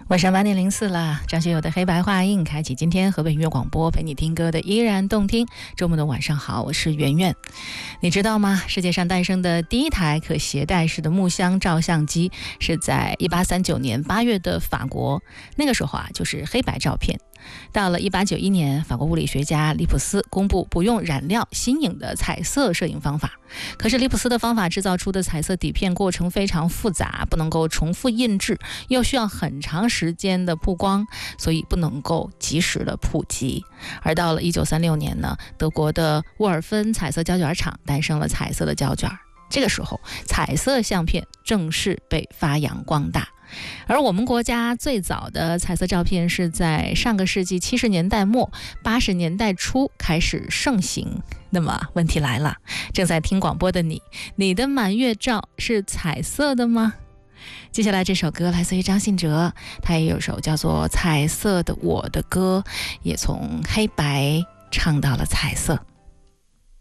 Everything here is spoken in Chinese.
晚上8:04了，张学友的黑白画印开启今天河北音乐广播，陪你听歌的依然动听。周末的晚上好，我是圆圆。你知道吗？世界上诞生的第一台可携带式的木箱照相机是在1839年8月的法国，那个时候就是黑白照片。到了1891年，法国物理学家利普斯公布不用染料新颖的彩色摄影方法。可是利普斯的方法制造出的彩色底片过程非常复杂，不能够重复印制，又需要很长时间的曝光，所以不能够及时的普及。而到了1936年呢，德国的沃尔芬彩色胶卷厂诞生了彩色的胶卷，这个时候彩色相片正式被发扬光大。而我们国家最早的彩色照片是在上个世纪70年代末80年代初开始盛行。那么问题来了，正在听广播的你的满月照是彩色的吗？接下来这首歌来自于张信哲，他也有首叫做《彩色的我》的歌，也从黑白唱到了彩色。